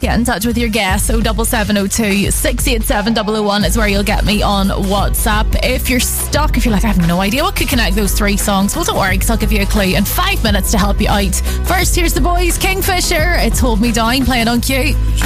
Get in touch with your guess. 07702 687 001 is where you'll get me on WhatsApp. If you're stuck, if you're like, I have no idea what could connect those three songs, well, don't worry, because I'll give you a clue in 5 minutes to help you out. First, here's the boys, Kingfisher. It's Hold Me Down, playing on Q.